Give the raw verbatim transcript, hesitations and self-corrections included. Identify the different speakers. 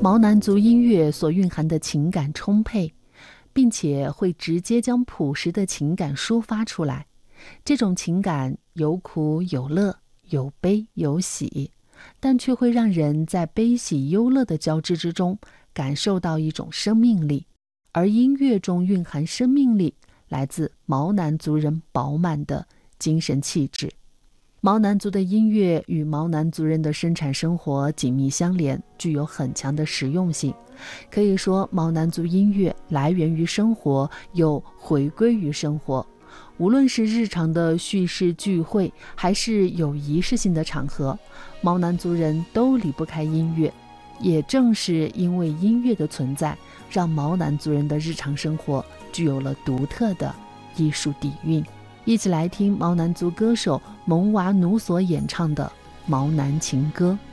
Speaker 1: 毛南族音乐所蕴含的情感充沛，并且会直接将朴实的情感抒发出来。这种情感有苦有乐，有悲有喜，但却会让人在悲喜忧乐的交织之中感受到一种生命力。而音乐中蕴含生命力，来自毛南族人饱满的精神气质。毛南族的音乐与毛南族人的生产生活紧密相连，具有很强的实用性。可以说，毛南族音乐来源于生活，又回归于生活。无论是日常的叙事聚会，还是有仪式性的场合，毛南族人都离不开音乐。也正是因为音乐的存在，让毛南族人的日常生活具有了独特的艺术底蕴。一起来听毛南族歌手蒙娃努所演唱的《毛南情歌》。